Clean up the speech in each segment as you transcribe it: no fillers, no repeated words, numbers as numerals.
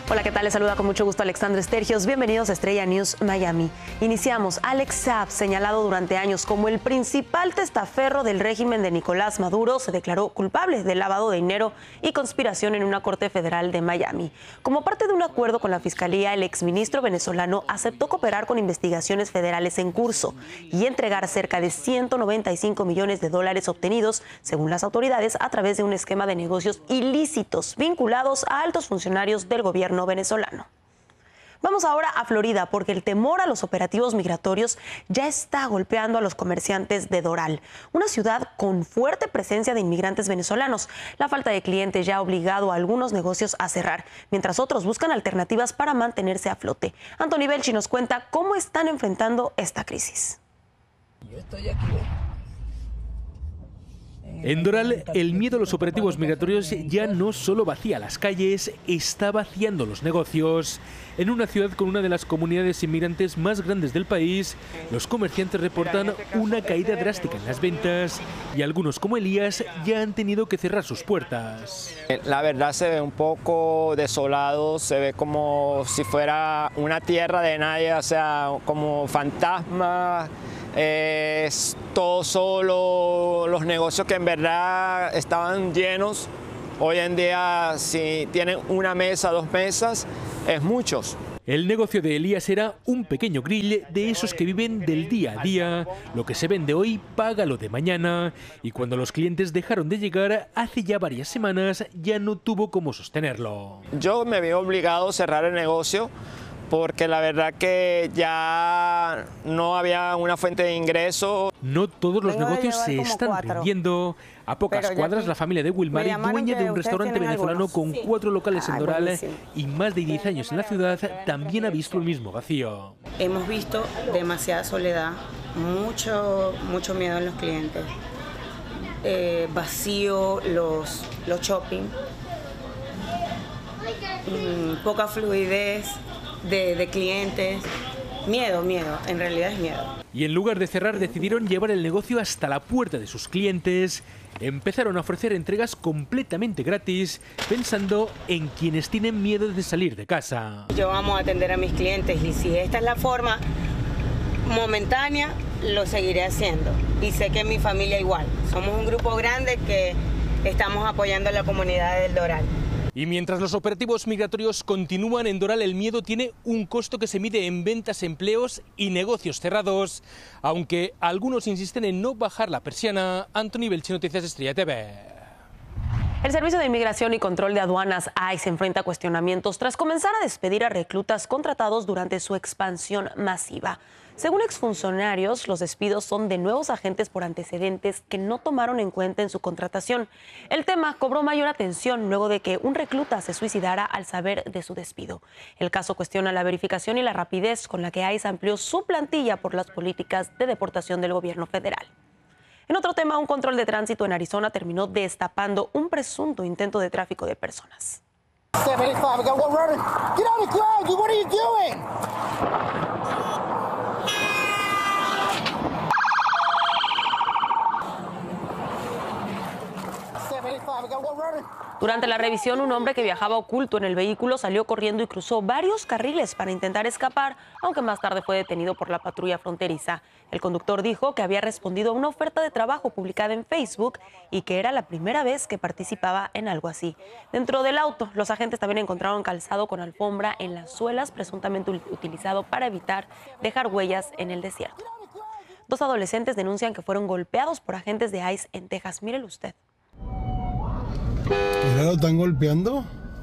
Hola, ¿qué tal? Les saluda con mucho gusto Alexandra Estergios. Bienvenidos a Estrella News Miami. Iniciamos. Alex Saab, señalado durante años como el principal testaferro del régimen de Nicolás Maduro, se declaró culpable de lavado de dinero y conspiración en una corte federal de Miami. Como parte de un acuerdo con la fiscalía, el exministro venezolano aceptó cooperar con investigaciones federales en curso y entregar cerca de 195 millones de dólares obtenidos, según las autoridades, a través de un esquema de negocios ilícitos vinculados a altos funcionarios del gobierno venezolano. Vamos ahora a Florida, porque el temor a los operativos migratorios ya está golpeando a los comerciantes de Doral, una ciudad con fuerte presencia de inmigrantes venezolanos. La falta de clientes ya ha obligado a algunos negocios a cerrar, mientras otros buscan alternativas para mantenerse a flote. Anthony Belchi nos cuenta cómo están enfrentando esta crisis. Yo estoy aquí. En Doral, el miedo a los operativos migratorios ya no solo vacía las calles, está vaciando los negocios. En una ciudad con una de las comunidades inmigrantes más grandes del país, los comerciantes reportan una caída drástica en las ventas y algunos, como Elías, ya han tenido que cerrar sus puertas. La verdad se ve un poco desolado, se ve como si fuera una tierra de nadie, o sea, como fantasma. Es todo solo, los negocios que en verdad estaban llenos, hoy en día si tienen una mesa, dos mesas, es muchos. El negocio de Elías era un pequeño grill de esos que viven del día a día. Lo que se vende hoy paga lo de mañana. Y cuando los clientes dejaron de llegar hace ya varias semanas, ya no tuvo cómo sostenerlo. Yo me vi obligado a cerrar el negocio, porque la verdad que ya no había una fuente de ingreso. No todos los negocios se están rindiendo. A pocas cuadras, la familia de Wilmary, dueña de un restaurante venezolano con 4 locales en Doral y más de 10 años en la ciudad, también ha visto el mismo vacío. Hemos visto demasiada soledad, mucho miedo en los clientes, vacío los shopping, poca fluidez de clientes, miedo, en realidad es miedo. Y en lugar de cerrar, decidieron llevar el negocio hasta la puerta de sus clientes. Empezaron a ofrecer entregas completamente gratis, pensando en quienes tienen miedo de salir de casa. Yo amo atender a mis clientes y si esta es la forma momentánea, lo seguiré haciendo. Y sé que mi familia igual. Somos un grupo grande que estamos apoyando a la comunidad del Doral. Y mientras los operativos migratorios continúan en Doral, el miedo tiene un costo que se mide en ventas, empleos y negocios cerrados. Aunque algunos insisten en no bajar la persiana. Anthony Belchi, Noticias Estrella TV. El Servicio de Inmigración y Control de Aduanas, ICE, enfrenta cuestionamientos tras comenzar a despedir a reclutas contratados durante su expansión masiva. Según exfuncionarios, los despidos son de nuevos agentes por antecedentes que no tomaron en cuenta en su contratación. El tema cobró mayor atención luego de que un recluta se suicidara al saber de su despido. El caso cuestiona la verificación y la rapidez con la que ICE amplió su plantilla por las políticas de deportación del gobierno federal. En otro tema, un control de tránsito en Arizona terminó destapando un presunto intento de tráfico de personas. Durante la revisión, un hombre que viajaba oculto en el vehículo salió corriendo y cruzó varios carriles para intentar escapar, aunque más tarde fue detenido por la patrulla fronteriza. El conductor dijo que había respondido a una oferta de trabajo publicada en Facebook y que era la primera vez que participaba en algo así. Dentro del auto, los agentes también encontraron calzado con alfombra en las suelas, presuntamente utilizado para evitar dejar huellas en el desierto. 2 adolescentes denuncian que fueron golpeados por agentes de ICE en Texas. Mírelo usted. Mira, lo están golpeando.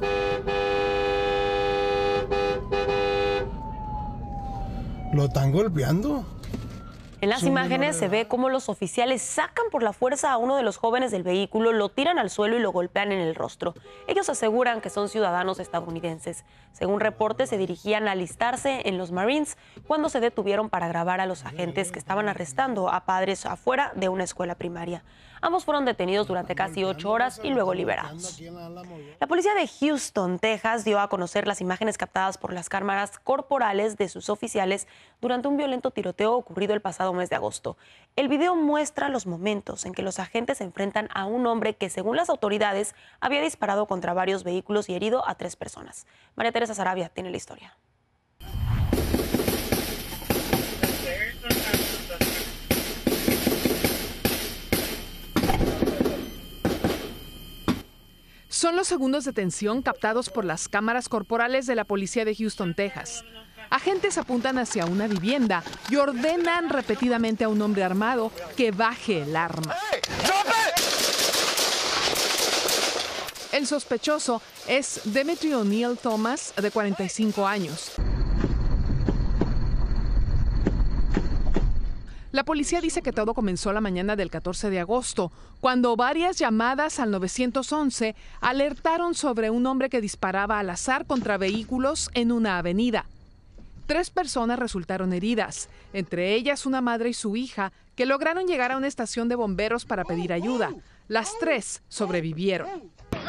Lo están golpeando. En las imágenes se ve cómo los oficiales sacan por la fuerza a uno de los jóvenes del vehículo, lo tiran al suelo y lo golpean en el rostro. Ellos aseguran que son ciudadanos estadounidenses. Según reportes, se dirigían a alistarse en los Marines cuando se detuvieron para grabar a los agentes que estaban arrestando a padres afuera de una escuela primaria. Ambos fueron detenidos durante casi 8 horas y luego liberados. La policía de Houston, Texas, dio a conocer las imágenes captadas por las cámaras corporales de sus oficiales durante un violento tiroteo ocurrido el pasado pasado mes de agosto. El video muestra los momentos en que los agentes se enfrentan a un hombre que, según las autoridades, había disparado contra varios vehículos y herido a 3 personas. María Teresa Sarabia tiene la historia. Son los segundos de tensión captados por las cámaras corporales de la policía de Houston, Texas. Agentes apuntan hacia una vivienda y ordenan repetidamente a un hombre armado que baje el arma. El sospechoso es Demetri O'Neill Thomas, de 45 años. La policía dice que todo comenzó la mañana del 14 de agosto, cuando varias llamadas al 911 alertaron sobre un hombre que disparaba al azar contra vehículos en una avenida. 3 personas resultaron heridas, entre ellas una madre y su hija, que lograron llegar a una estación de bomberos para pedir ayuda. Las 3 sobrevivieron.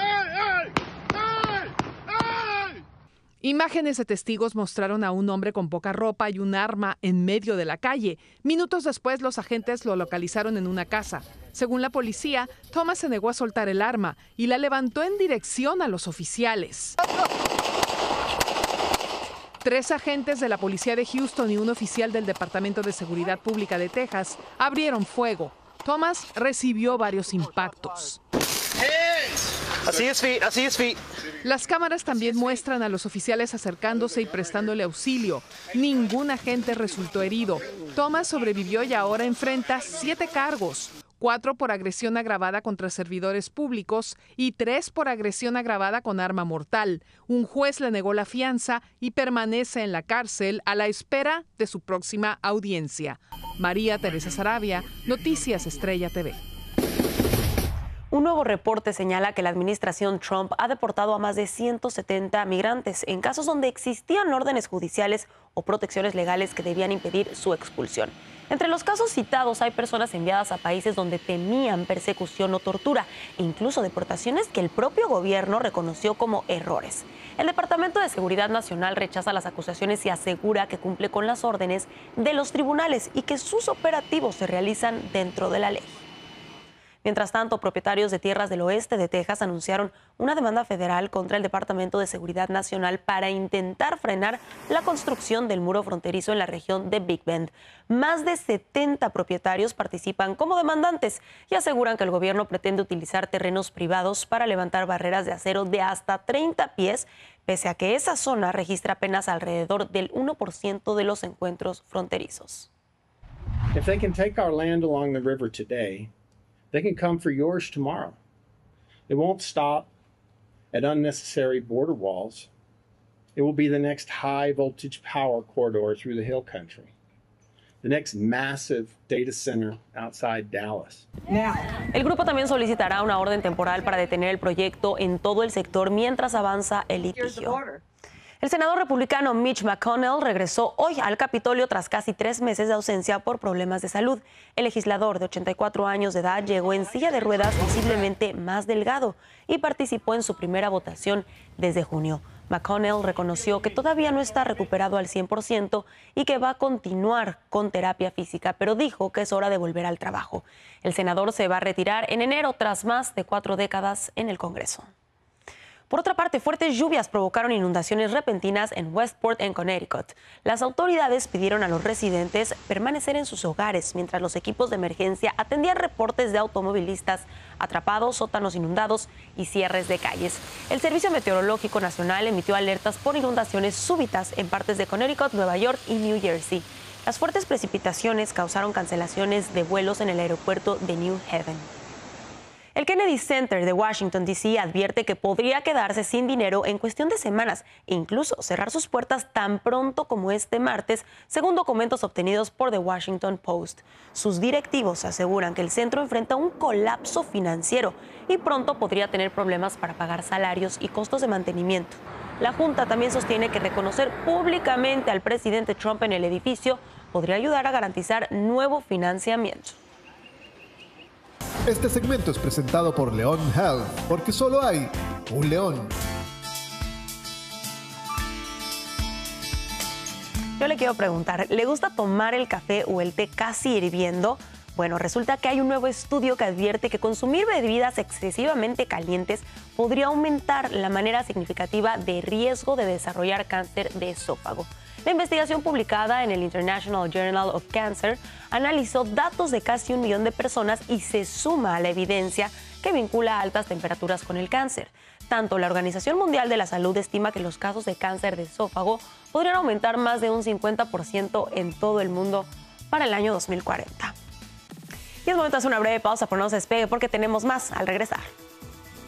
Imágenes de testigos mostraron a un hombre con poca ropa y un arma en medio de la calle. Minutos después, los agentes lo localizaron en una casa. Según la policía, Thomas se negó a soltar el arma y la levantó en dirección a los oficiales. 3 agentes de la policía de Houston y un oficial del Departamento de Seguridad Pública de Texas abrieron fuego. Thomas recibió varios impactos. Las cámaras también muestran a los oficiales acercándose y prestándole auxilio. Ningún agente resultó herido. Thomas sobrevivió y ahora enfrenta 7 cargos. 4 por agresión agravada contra servidores públicos y 3 por agresión agravada con arma mortal. Un juez le negó la fianza y permanece en la cárcel a la espera de su próxima audiencia. María Teresa Sarabia, Noticias Estrella TV. Un nuevo reporte señala que la administración Trump ha deportado a más de 170 migrantes en casos donde existían órdenes judiciales o protecciones legales que debían impedir su expulsión. Entre los casos citados hay personas enviadas a países donde temían persecución o tortura, e incluso deportaciones que el propio gobierno reconoció como errores. El Departamento de Seguridad Nacional rechaza las acusaciones y asegura que cumple con las órdenes de los tribunales y que sus operativos se realizan dentro de la ley. Mientras tanto, propietarios de tierras del oeste de Texas anunciaron una demanda federal contra el Departamento de Seguridad Nacional para intentar frenar la construcción del muro fronterizo en la región de Big Bend. Más de 70 propietarios participan como demandantes y aseguran que el gobierno pretende utilizar terrenos privados para levantar barreras de acero de hasta 30 pies, pese a que esa zona registra apenas alrededor del 1% de los encuentros fronterizos. If they can take our land along the river today, they can come for yours tomorrow. It won't stop at unnecessary border walls. It will be the next high voltage power corridor through the hill country. The next massive data center outside Dallas. El grupo también solicitará una orden temporal para detener el proyecto en todo el sector mientras avanza el litigio. El senador republicano Mitch McConnell regresó hoy al Capitolio tras casi 3 meses de ausencia por problemas de salud. El legislador de 84 años de edad llegó en silla de ruedas visiblemente más delgado y participó en su primera votación desde junio. McConnell reconoció que todavía no está recuperado al 100% y que va a continuar con terapia física, pero dijo que es hora de volver al trabajo. El senador se va a retirar en enero tras más de 4 décadas en el Congreso. Por otra parte, fuertes lluvias provocaron inundaciones repentinas en Westport, en Connecticut. Las autoridades pidieron a los residentes permanecer en sus hogares mientras los equipos de emergencia atendían reportes de automovilistas atrapados, sótanos inundados y cierres de calles. El Servicio Meteorológico Nacional emitió alertas por inundaciones súbitas en partes de Connecticut, Nueva York y New Jersey. Las fuertes precipitaciones causaron cancelaciones de vuelos en el aeropuerto de New Haven. El Kennedy Center de Washington, D.C. advierte que podría quedarse sin dinero en cuestión de semanas e incluso cerrar sus puertas tan pronto como este martes, según documentos obtenidos por The Washington Post. Sus directivos aseguran que el centro enfrenta un colapso financiero y pronto podría tener problemas para pagar salarios y costos de mantenimiento. La Junta también sostiene que reconocer públicamente al presidente Trump en el edificio podría ayudar a garantizar nuevo financiamiento. Este segmento es presentado por León Health, porque solo hay un león. Y Yo le quiero preguntar, ¿le gusta tomar el café o el té casi hirviendo? Bueno, resulta que hay un nuevo estudio que advierte que consumir bebidas excesivamente calientes podría aumentar la manera significativa de riesgo de desarrollar cáncer de esófago. La investigación publicada en el International Journal of Cancer analizó datos de casi 1 millón de personas y se suma a la evidencia que vincula altas temperaturas con el cáncer. Tanto la Organización Mundial de la Salud estima que los casos de cáncer de esófago podrían aumentar más de un 50% en todo el mundo para el año 2040. Y es momento de hacer una breve pausa, pero no se despegue porque tenemos más al regresar.